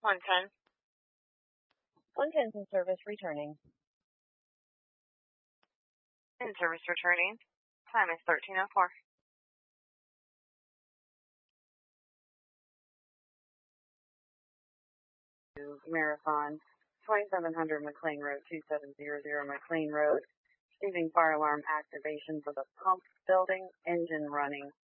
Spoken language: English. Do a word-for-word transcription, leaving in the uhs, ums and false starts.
one ten. one ten in service returning. In service returning. Time is thirteen oh four. Marathon, twenty-seven hundred McLean Road, two seven zero zero McLean Road. Receiving fire alarm activation for the pump building, engine running.